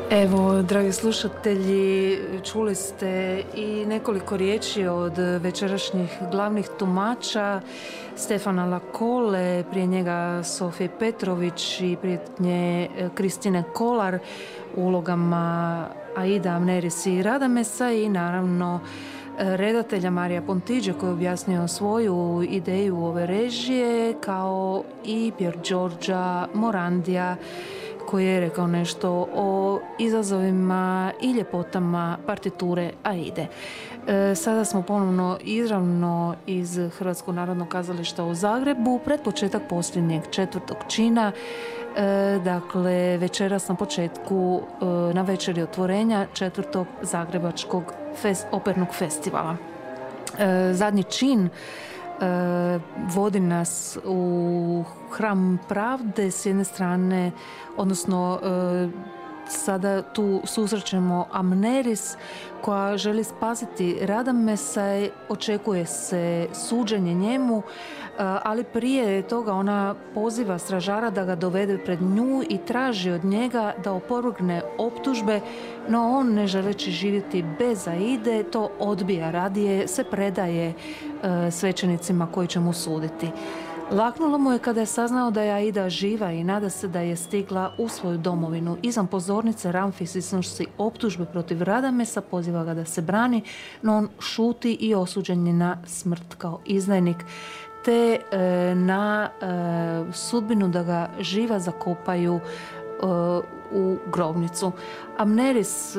Evo, dragi slušatelji, čuli ste i nekoliko riječi od večerašnjih glavnih tumača Stefana Lakole, prije njega Sofije Petrović i prije nje Kristine Kolar u ulogama Aida, Amneris i Radamesa i naravno redatelja Marija Pontiđe koji je objasnio svoju ideju ove režije, kao i Pier Giorgia Morandija koji je rekao nešto o izazovima i ljepotama partiture Aide. Sada smo ponovno izravno iz Hrvatskog narodnog kazališta u Zagrebu, pred početak posljednjeg četvrtog čina. Dakle, večeras na početku, na večeri otvorenja četvrtog Zagrebačkog opernog festivala. Zadnji čin vodi nas u hram pravde s jedne strane, odnosno sada tu susrećemo Amneris koja želi spasiti Radamesa, očekuje se suđenje njemu, ali prije toga ona poziva stražara da ga dovede pred nju i traži od njega da opovrgne optužbe, no on, ne želeći živjeti bez Aide, to odbija, radije se predaje svećenicima koji će mu suditi. Laknulo mu je kada je saznao da je Aida živa i nada se da je stigla u svoju domovinu. Izvan pozornice Ramfis iznosi optužbe protiv Radamesa, poziva ga da se brani, no on šuti i osuđen je na smrt kao izdajnik, te na sudbinu da ga živa zakopaju u grobnicu. Amneris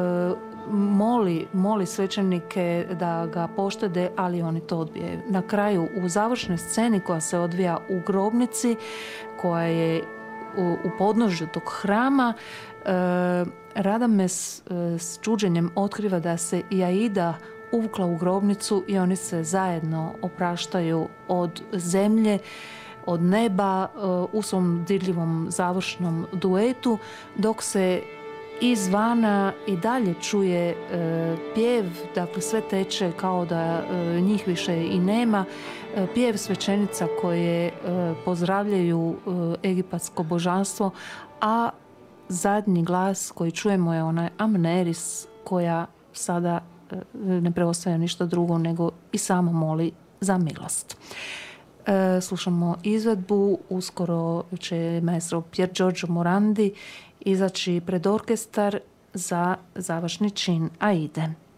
moli svećenike da ga poštede, ali oni to odbijaju. Na kraju, u završnoj sceni koja se odvija u grobnici, koja je u podnožju tog hrama, Radames s čuđenjem otkriva da se i Aida uvukla u grobnicu i oni se zajedno opraštaju od zemlje, od neba u svom dirljivom završnom duetu, dok se izvana i dalje čuje pjev, dakle sve teče kao da njih više i nema, pjev svećenica koje pozdravljaju egipatsko božanstvo, a zadnji glas koji čujemo je onaj Amneris koja sada ne preostaje ništa drugo nego i samo moli za milost. Slušamo izvedbu, uskoro će maestro Pier Giorgio Morandi izaći pred orkestar za završni čin Aide.